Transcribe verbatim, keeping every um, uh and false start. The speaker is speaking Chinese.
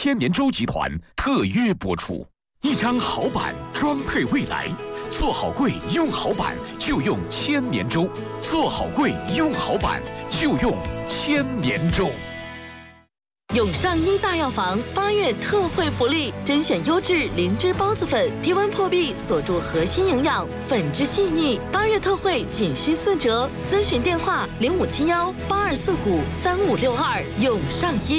千年舟集团特约播出。一张好板装配未来，做好柜用好板就用千年舟，做好柜用好板就用千年舟。 永上医大药房八月特惠福利，甄选优质灵芝孢子粉，低温破壁，锁住核心营养，粉质细腻。八月特惠仅需四折，咨询电话零五七幺八二四五三五六二。永上医。